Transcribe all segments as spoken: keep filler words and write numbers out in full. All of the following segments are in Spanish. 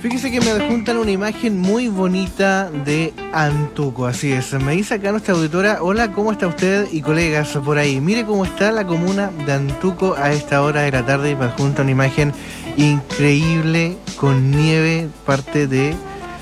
Fíjese que me adjuntan una imagen muy bonita de Antuco, así es. Me dice acá nuestra auditora: hola, ¿cómo está usted y colegas por ahí? Mire cómo está la comuna de Antuco a esta hora de la tarde, y me adjunta una imagen increíble con nieve, parte de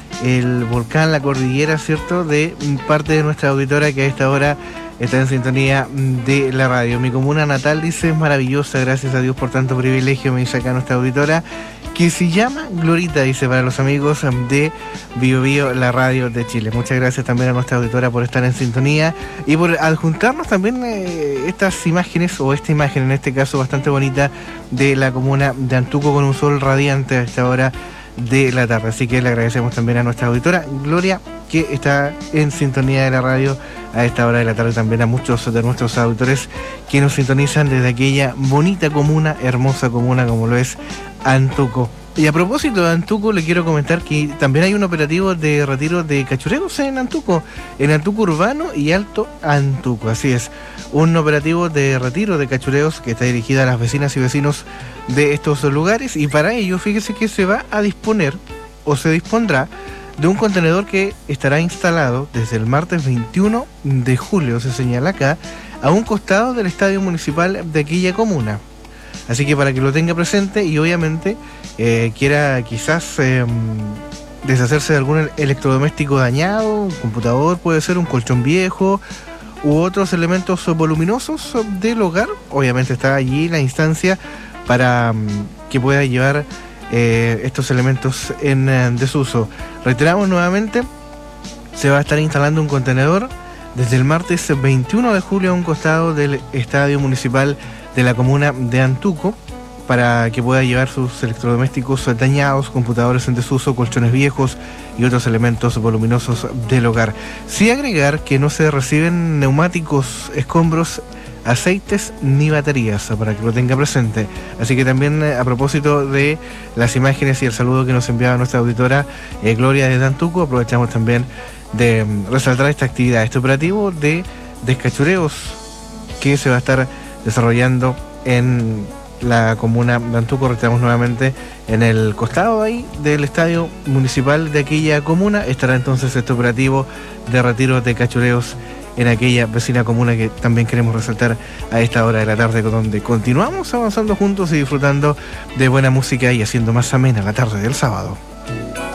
el volcán, la cordillera, ¿cierto? De parte de nuestra auditora que a esta hora está en sintonía de la radio. Mi comuna natal, dice, es maravillosa, gracias a Dios por tanto privilegio, me dice acá nuestra auditora, que se llama Glorita, dice, para los amigos de Bio Bio, la radio de Chile. Muchas gracias también a nuestra auditora por estar en sintonía y por adjuntarnos también eh, estas imágenes, o esta imagen en este caso bastante bonita, de la comuna de Antuco con un sol radiante a esta hora de la tarde. Así que le agradecemos también a nuestra auditora Gloria, que está en sintonía de la radio a esta hora de la tarde. También a muchos de nuestros auditores que nos sintonizan desde aquella bonita comuna, hermosa comuna como lo es Antuco. Y a propósito de Antuco, le quiero comentar que también hay un operativo de retiro de cachureos en Antuco, en Antuco Urbano y Alto Antuco. Así es, un operativo de retiro de cachureos que está dirigido a las vecinas y vecinos de estos lugares, y para ello, fíjese que se va a disponer, o se dispondrá, de un contenedor que estará instalado desde el martes veintiuno de julio, se señala acá, a un costado del estadio municipal de aquella comuna. Así que para que lo tenga presente y obviamente eh, quiera quizás eh, deshacerse de algún electrodoméstico dañado, un computador, puede ser un colchón viejo u otros elementos voluminosos del hogar, obviamente está allí la instancia para um, que pueda llevar eh, estos elementos en uh, desuso. Reiteramos nuevamente, se va a estar instalando un contenedor desde el martes veintiuno de julio a un costado del estadio municipal de la comuna de Antuco, para que pueda llevar sus electrodomésticos dañados, computadores en desuso, colchones viejos y otros elementos voluminosos del hogar. Sí agregar que no se reciben neumáticos, escombros, aceites ni baterías, para que lo tenga presente. Así que también a propósito de las imágenes y el saludo que nos enviaba nuestra auditora eh, Gloria de Antuco, aprovechamos también de resaltar esta actividad, este operativo de descachureos que se va a estar desarrollando en la comuna de Antuco. Reiteramos nuevamente, en el costado ahí del estadio municipal de aquella comuna estará entonces este operativo de retiro de cachureos en aquella vecina comuna que también queremos resaltar a esta hora de la tarde, donde continuamos avanzando juntos y disfrutando de buena música y haciendo más amena la tarde del sábado.